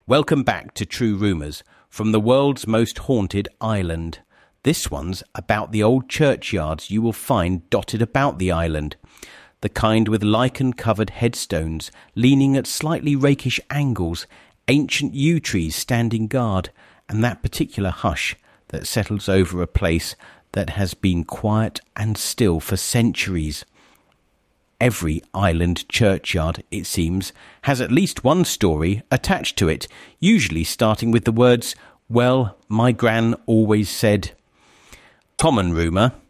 Welcome back to True Rumours from the world's most haunted island. This one's about the old churchyards you will find dotted about the island. The kind with lichen-covered headstones leaning at slightly rakish angles, ancient yew trees standing guard, and that particular hush that settles over a place that has been quiet and still for centuries. Every island churchyard, it seems, has at least one story attached to it, usually starting with the words, "Well, my gran always said." Common rumour,